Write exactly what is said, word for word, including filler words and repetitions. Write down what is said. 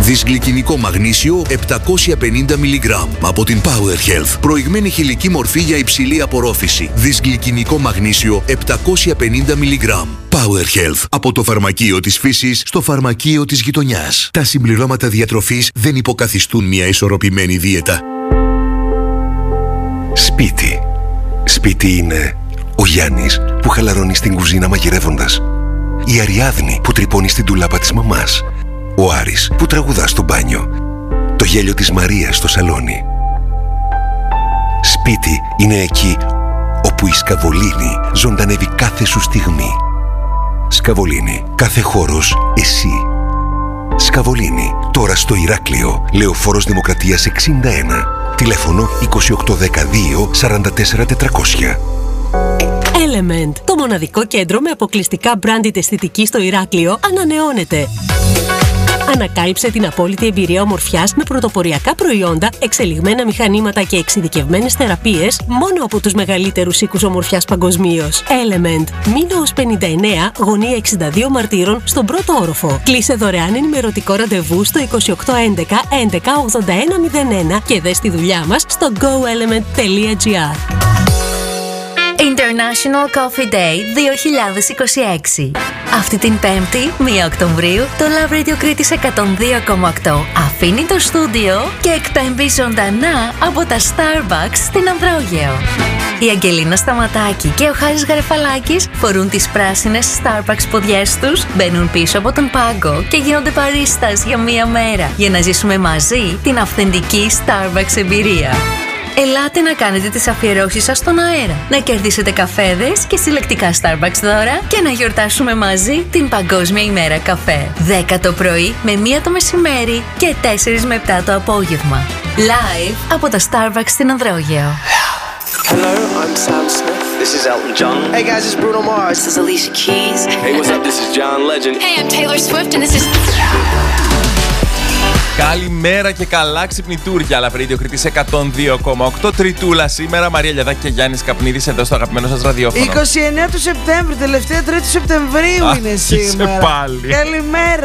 Δυσγλυκινικό μαγνήσιο επτακόσια πενήντα μιλιγκράμμ από την Power Health. Προηγμένη χηλική μορφή για υψηλή απορρόφηση. Δυσγλυκινικό μαγνήσιο επτακόσια πενήντα μιλιγκράμμ. Power Health. Από το φαρμακείο της φύσης στο φαρμακείο της γειτονιάς. Τα συμπληρώματα διατροφής δεν υποκαθιστούν μια ισορροπημένη δίαιτα. Σπίτι. Σπίτι είναι ο Γιάννης που χαλαρώνει στην κουζίνα μαγειρεύοντας. Η Αριάδνη που τρυπώνει στην τουλάπα της μαμάς. Ο Άρης που τραγουδά στο μπάνιο. Το γέλιο της Μαρίας στο σαλόνι. Σπίτι είναι εκεί όπου η Σκαβολίνη ζωντανεύει κάθε σου στιγμή. Σκαβολίνη. Κάθε χώρος εσύ. Σκαβολίνη. Τώρα στο Ηράκλειο. Λεωφόρος Δημοκρατίας εξήντα ένα. Τηλέφωνο είκοσι οκτώ δεκαδύο σαράντα τέσσερα τετρακόσια. Element. Το μοναδικό κέντρο με αποκλειστικά branded αισθητική στο Ηράκλειο ανανεώνεται. Ανακάλυψε την απόλυτη εμπειρία ομορφιάς με πρωτοποριακά προϊόντα, εξελιγμένα μηχανήματα και εξειδικευμένες θεραπείες μόνο από τους μεγαλύτερους οίκους ομορφιάς παγκοσμίως. Element. Μήνωος πενήντα εννέα, γωνία εξήντα δύο Μαρτύρων, στον πρώτο όροφο. Κλείσε δωρεάν ενημερωτικό ραντεβού στο είκοσι οκτώ έντεκα έντεκα ογδόντα ένα μηδέν ένα και δες τη δουλειά μας στο go element τελεία gr. International Coffee Day δύο χιλιάδες είκοσι έξι. Αυτή την Πέμπτη, πρώτη Οκτωβρίου, το Love Radio Κρήτης εκατόν δύο κόμμα οκτώ αφήνει το στούντιο και εκπέμπει ζωντανά από τα Starbucks στην Ανδρόγειο. Η Αγγελίνα Σταματάκη και ο Χάρης Γαρεφαλάκης φορούν τις πράσινες Starbucks ποδιές τους, μπαίνουν πίσω από τον πάγκο και γίνονται παρίστας για μία μέρα για να ζήσουμε μαζί την αυθεντική Starbucks εμπειρία. Ελάτε να κάνετε τις αφιερώσεις σας στον αέρα, να κερδίσετε καφέδες και συλλεκτικά Starbucks δώρα και να γιορτάσουμε μαζί την Παγκόσμια ημέρα καφέ. δέκα το πρωί με μία το μεσημέρι και τέσσερα με επτά το απόγευμα. Live από τα Starbucks στην Ανδρόγειο. Hello, I'm Sam Smith. This is Elton John. Hey guys, it's Bruno Mars. This is Alicia Keys. Hey, what's up? This is John Legend. Hey, I'm Taylor Swift and this is... Καλημέρα και καλά ξυπνητούρια. Love Radio Κρήτης εκατόν δύο κόμμα οκτώ. Τριτούλα σήμερα. Μαρία Λιαδάκη και Γιάννης Καπνίδης εδώ στο αγαπημένο σας ραδιόφωνο. είκοσι εννέα του Σεπτέμβρη, τελευταία Τρίτη του Σεπτεμβρίου είναι σήμερα. Πάλι. Καλημέρα.